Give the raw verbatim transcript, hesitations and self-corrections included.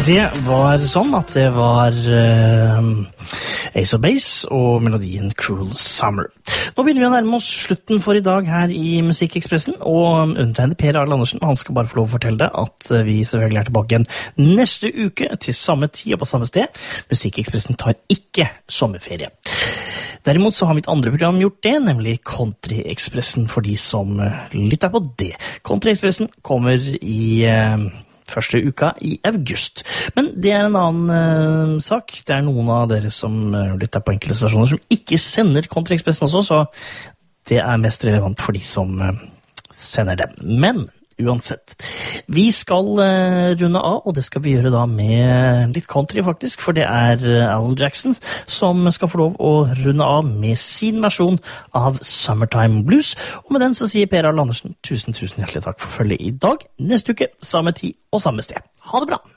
Det var sånn at det var uh, Ace of Base og melodien Cruel Summer. Nå begynner vi å nærme oss slutten for i dag her i Musikkekspressen, og undertegnet Per Arild Andersen, han skal bare få lov å fortelle deg at vi selvfølgelig er tilbake igjen neste uke til samme tid og på samme sted. Musikkekspressen tar ikke sommerferie. Derimot så har mitt andre program gjort det, nemlig Country-ekspressen for de som lytter på det. Country-ekspressen kommer i uh, første uka i august. Men det er en annen uh, sak. Det er noen av dere som uh, lytter på enkelte stasjoner som ikke sender Country-ekspressen også, så det er mest relevant for de som uh, sender dem. Men uansett, vi skal uh, runde av, og det skal vi gjøre da med litt country faktisk, for det er uh, Alan Jackson som skal få lov å runde av med sin versjon av Summertime Blues. Og med den så sier Per Arild Andersen tusen, tusen hjertelig takk for følget i dag. Neste uke, samme tid og samme sted. Ha det bra!